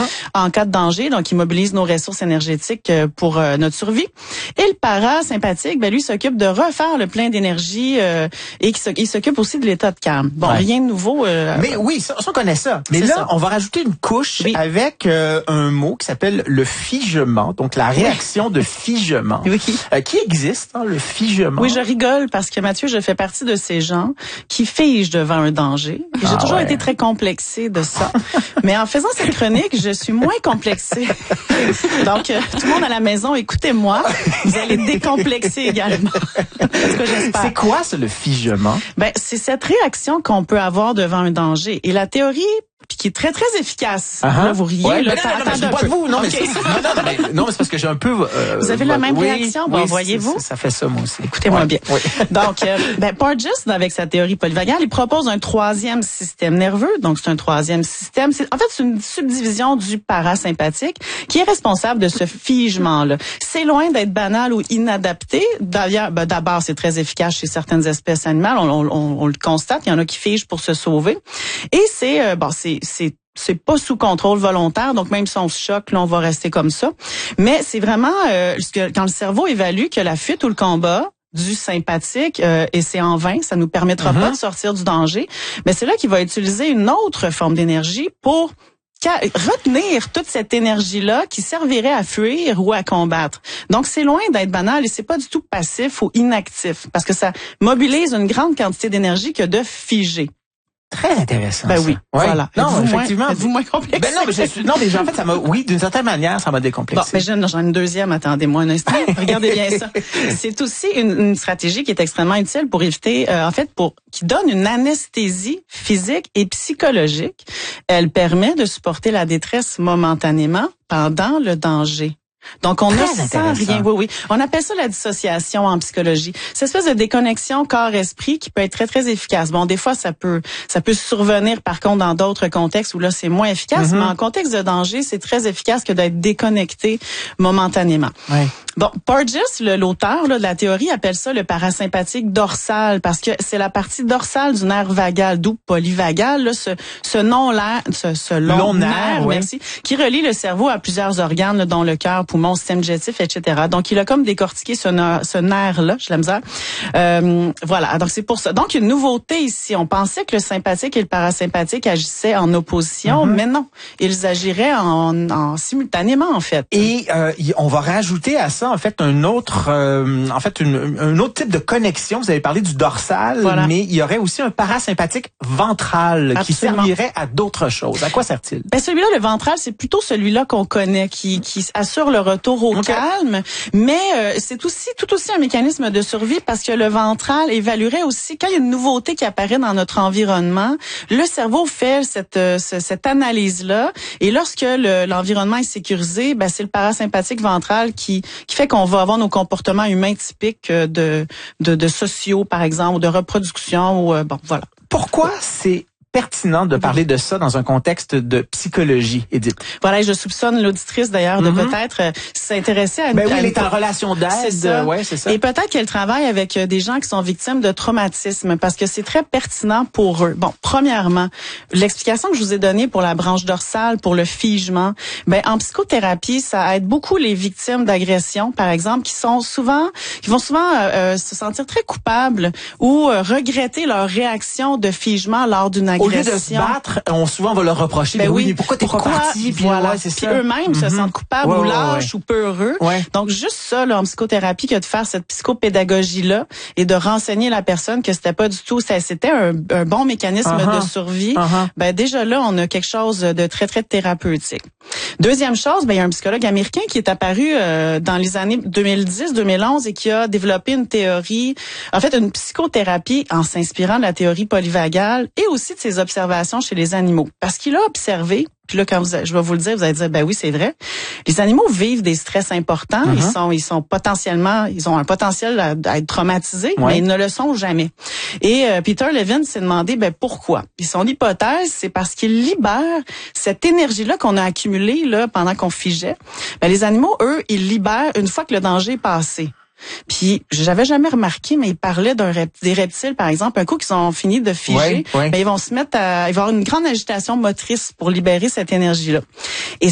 en cas de danger. Donc, il mobilise nos ressources énergétiques pour notre survie. Et le parasympathique, lui, s'occupe de refaire le plein d'énergie et il s'occupe aussi de l'état de calme. Bon, rien de nouveau. Mais oui, ça, on connaît ça. Mais là, on va rajouter une couche avec un mot qui s'appelle le figement. Donc, la réaction de figement. Qui existe, le figement. Oui, je rigole parce que, Mathieu, je fais partie de ces gens qui figent devant un danger. Et j'ai toujours été très complexée de ça. Mais en faisant cette chronique, je suis moins complexée. Donc, tout le monde à la maison, écoutez-moi. Vous allez décomplexer également. C'est quoi, ça, le figement? C'est cette réaction qu'on peut avoir devant un danger. Et la théorie qui est très, très efficace. Là, vous riez. Non, mais c'est parce que j'ai un peu... vous avez la même réaction? Voyez-vous? Ça fait ça, moi aussi. Écoutez-moi bien. Donc, Porges, avec sa théorie polyvagale, il propose un troisième système nerveux. Donc, c'est un troisième système. C'est une subdivision du parasympathique qui est responsable de ce figement-là. C'est loin d'être banal ou inadapté. D'ailleurs, d'abord, c'est très efficace chez certaines espèces animales. On le constate. Il y en a qui figent pour se sauver. Et c'est pas sous contrôle volontaire, donc même si on se choque, là, on va rester comme ça. Mais c'est vraiment quand le cerveau évalue que la fuite ou le combat du sympathique, et c'est en vain, ça nous permettra pas de sortir du danger, mais c'est là qu'il va utiliser une autre forme d'énergie pour retenir toute cette énergie-là qui servirait à fuir ou à combattre. Donc, c'est loin d'être banal et c'est pas du tout passif ou inactif parce que ça mobilise une grande quantité d'énergie que de figer. Très intéressant. Oui, voilà. Non, effectivement. Êtes-vous moins complexé? Mais en fait, ça m'a, d'une certaine manière, ça m'a décomplexé. J'en ai une deuxième. Attendez-moi un instant. Regardez bien ça. C'est aussi une stratégie qui est extrêmement utile pour éviter, qui donne une anesthésie physique et psychologique. Elle permet de supporter la détresse momentanément pendant le danger. Donc, on ne sent rien. Oui. On appelle ça la dissociation en psychologie. Cette espèce de déconnexion corps-esprit qui peut être très, très efficace. Bon, des fois, ça peut survenir, par contre, dans d'autres contextes où là, c'est moins efficace. Mais en contexte de danger, c'est très efficace que d'être déconnecté momentanément. Bon, Porges, l'auteur de la théorie, appelle ça le parasympathique dorsal parce que c'est la partie dorsale du nerf vagal, d'où polyvagal, là, ce long nerf, merci, qui relie le cerveau à plusieurs organes, là, dont le cœur, poumon, système digestif, etc. Donc, il a comme décortiqué ce nerf-là, j'ai la misère. Voilà, donc c'est pour ça. Donc, une nouveauté ici. On pensait que le sympathique et le parasympathique agissaient en opposition, mais non. Ils agiraient en simultanément, en fait. Et on va rajouter à ça, en fait, un autre type de connexion. Vous avez parlé du dorsal, mais il y aurait aussi un parasympathique ventral qui servirait à d'autres choses. À quoi sert-il? Celui-là, le ventral, c'est plutôt celui-là qu'on connaît, qui assure le retour au calme, mais c'est tout aussi un mécanisme de survie parce que le ventral évaluerait aussi quand il y a une nouveauté qui apparaît dans notre environnement, le cerveau fait cette analyse-là et lorsque l'environnement est sécurisé, c'est le parasympathique ventral qui fait qu'on va avoir nos comportements humains typiques de sociaux, par exemple, ou de reproduction, ou voilà. Pourquoi c'est pertinent de parler de ça dans un contexte de psychologie, Édith? Voilà, et je soupçonne l'auditrice d'ailleurs de peut-être s'intéresser à une... elle est en relation d'aide. C'est ça. Et peut-être qu'elle travaille avec des gens qui sont victimes de traumatisme parce que c'est très pertinent pour eux. Bon, premièrement, l'explication que je vous ai donnée pour la branche dorsale, pour le figement, en psychothérapie, ça aide beaucoup les victimes d'agression, par exemple, qui vont souvent se sentir très coupables ou regretter leur réaction de figement lors d'une agression. Au lieu de se battre, souvent va leur reprocher. Mais pourquoi t'es pas parti? Puis eux-mêmes se sentent coupables ou lâches ou peureux. Donc juste ça, là, en psychothérapie, que de faire cette psychopédagogie-là et de renseigner la personne que c'était pas du tout, c'était un bon mécanisme de survie. Déjà là, on a quelque chose de très, très thérapeutique. Deuxième chose, il y a un psychologue américain qui est apparu dans les années 2010-2011 et qui a développé une théorie, en fait une psychothérapie en s'inspirant de la théorie polyvagale et aussi de ses observations chez les animaux. Parce qu'il a observé, puis là, je vais vous le dire, vous allez dire, oui, c'est vrai. Les animaux vivent des stress importants. Ils sont potentiellement, ils ont un potentiel à être traumatisés, mais ils ne le sont jamais. Et Peter Levine s'est demandé, pourquoi? Puis son hypothèse, c'est parce qu'ils libèrent cette énergie-là qu'on a accumulée là pendant qu'on figeait. Les animaux, eux, ils libèrent une fois que le danger est passé. Puis j'avais jamais remarqué, mais il parlait des reptiles, par exemple, un coup qu'ils ont fini de figer, ils vont se mettre il va y avoir une grande agitation motrice pour libérer cette énergie-là. Et